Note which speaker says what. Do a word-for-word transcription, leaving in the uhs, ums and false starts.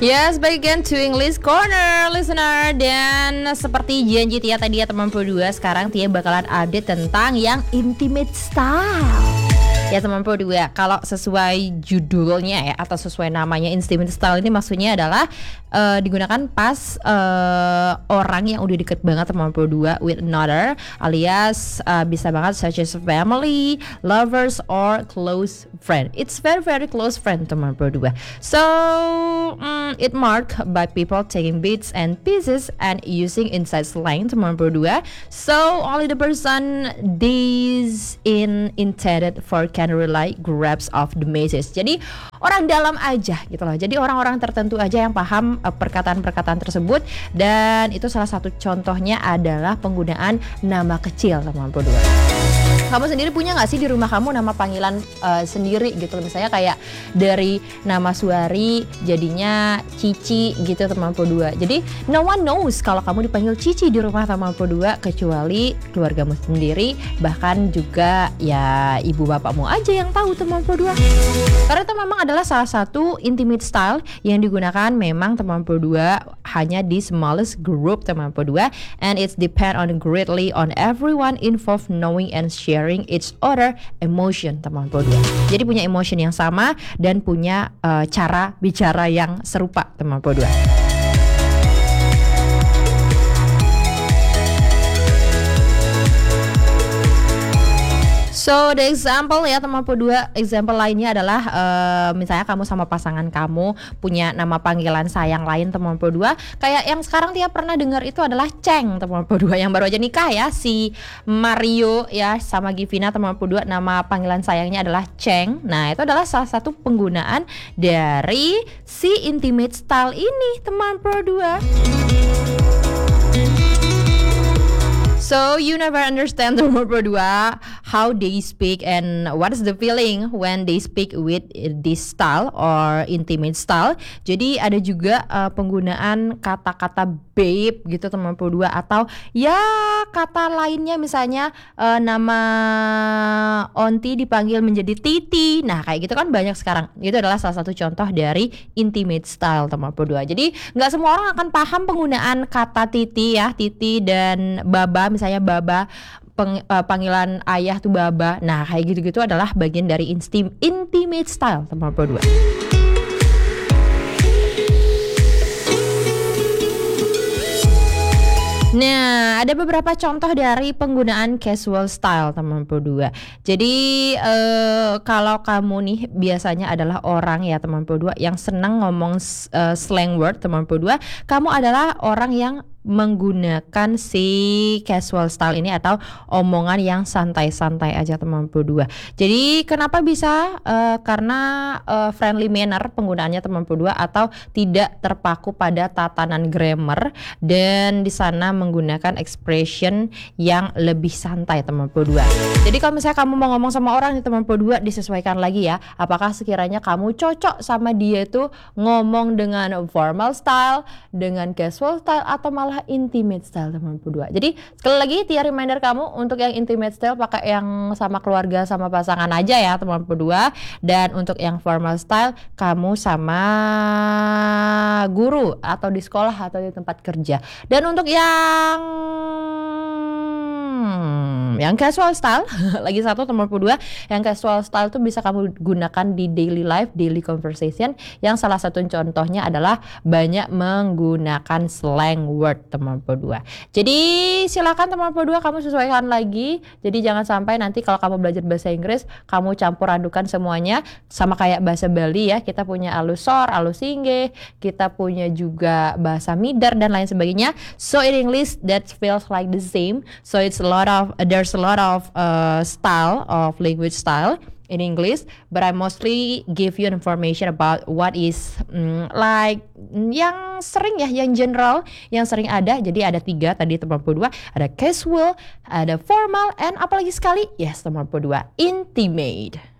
Speaker 1: Yes, back again to English Corner, listener. Dan seperti janji Tia tadi ya teman berdua, sekarang Tia bakalan update tentang yang intimate style. Ya teman berdua, kalau sesuai judulnya ya atau sesuai namanya, intimate style ini maksudnya adalah uh, digunakan pas uh, orang yang udah deket banget teman berdua with another, alias uh, bisa banget such as family, lovers, or close friend. It's very very close friend teman berdua. So um, it marked by people taking bits and pieces and using inside slang teman berdua. So only the person these in intended for can rely grabs of the message. Jadi orang dalam aja gitu loh. Jadi orang-orang tertentu aja yang paham uh, perkataan-perkataan tersebut. Dan itu salah satu contohnya adalah penggunaan nama kecil teman berdua. Kamu sendiri punya gak sih di rumah kamu nama panggilan uh, sendiri gitu? Misalnya kayak dari nama Suari jadinya Cici gitu teman berdua. Jadi no one knows kalau kamu dipanggil Cici di rumah teman berdua kecuali keluargamu sendiri, bahkan juga ya ibu bapakmu aja yang tahu teman berdua. Karena itu memang adalah salah satu intimate style yang digunakan memang teman berdua hanya di smallest group teman berdua, and it's depend on greatly on everyone involved knowing and sharing each other emotion teman berdua. Jadi punya emotion yang sama dan punya uh, cara bicara yang serupa teman berdua. So the example ya teman berdua, example lainnya adalah uh, misalnya kamu sama pasangan kamu punya nama panggilan sayang lain teman berdua. Kayak yang sekarang Tia pernah dengar itu adalah Ceng teman berdua, yang baru aja nikah ya, si Mario ya sama Givina teman berdua, nama panggilan sayangnya adalah Ceng. Nah itu adalah salah satu penggunaan dari si intimate style ini teman berdua. So you never understand teman berdua how they speak and what is the feeling when they speak with this style or intimate style. Jadi ada juga uh, penggunaan kata-kata babe gitu teman berdua, atau ya kata lainnya misalnya uh, nama Onti dipanggil menjadi Titi. Nah kayak gitu kan banyak sekarang. Itu adalah salah satu contoh dari intimate style teman berdua. Jadi nggak semua orang akan paham penggunaan kata Titi ya, Titi dan Baba. Misalnya Baba, peng, uh, panggilan ayah tuh Baba. Nah kayak gitu-gitu adalah bagian dari intim, intimate style teman berdua. Nah, ada beberapa contoh dari penggunaan casual style teman berdua. Jadi uh, kalau kamu nih biasanya adalah orang ya teman berdua yang senang ngomong uh, slang word teman berdua, kamu adalah orang yang menggunakan si casual style ini atau omongan yang santai-santai aja teman berdua. Jadi kenapa bisa? Uh, karena uh, friendly manner penggunaannya teman berdua, atau tidak terpaku pada tatanan grammar, dan di sana menggunakan expression yang lebih santai teman berdua. Jadi kalau misalnya kamu mau ngomong sama orang nih teman berdua, disesuaikan lagi ya. Apakah sekiranya kamu cocok sama dia itu ngomong dengan formal style, dengan casual style, atau malah intimate style teman berdua. Jadi sekali lagi Tia reminder kamu untuk yang intimate style pakai yang sama keluarga sama pasangan aja ya teman berdua, dan untuk yang formal style kamu sama guru atau di sekolah atau di tempat kerja. Dan untuk yang Hmm, yang casual style lagi satu teman berdua, yang casual style tuh bisa kamu gunakan di daily life, daily conversation, yang salah satu contohnya adalah banyak menggunakan slang word teman berdua. Jadi silakan teman berdua kamu sesuaikan lagi. Jadi jangan sampai nanti kalau kamu belajar bahasa Inggris kamu campur adukan semuanya, sama kayak bahasa Bali ya, kita punya alusor, alusingge, kita punya juga bahasa Midar dan lain sebagainya. So in English that feels like the same. So it's a lot of there's a lot of uh, style of language style in English, but I mostly give you information about what is um, like yang sering ya, yang general, yang sering ada. Jadi ada tiga tadi teman berdua, ada casual, ada formal, and apalagi sekali yes teman berdua intimate.